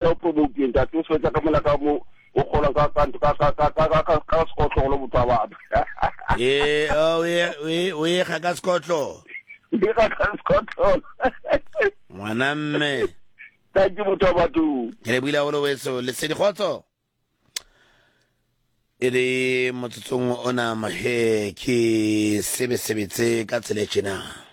o promote ntate o swetsa ka mola ka mo o khola ka skotlo lo botsa batho we ga ka skotlo di ka skotlo ngwana mme thank you motho wa batho ke le buile go weso le se di khotso ere motsotsong ona mahe ke sebetse ka tsele tjena